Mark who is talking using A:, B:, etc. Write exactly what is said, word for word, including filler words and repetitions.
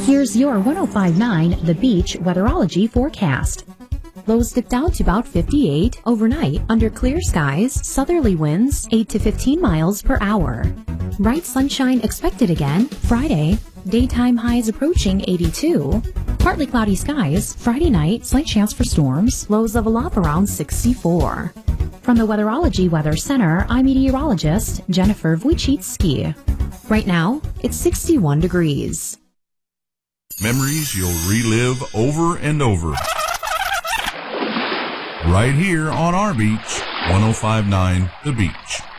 A: Here's your one oh five point nine The Beach weatherology forecast. Lows dip down to about fifty-eight overnight under clear skies, southerly winds eight to fifteen miles per hour. Bright sunshine expected again Friday, daytime highs approaching eighty-two. Partly cloudy skies Friday night, slight chance for storms, lows level off around sixty-four. From the Weatherology Weather Center, I'm meteorologist Jennifer Wojcicki. Right now, it's sixty-one degrees.
B: Memories you'll relive over and over. Right here on our beach, one oh five point nine The Beach.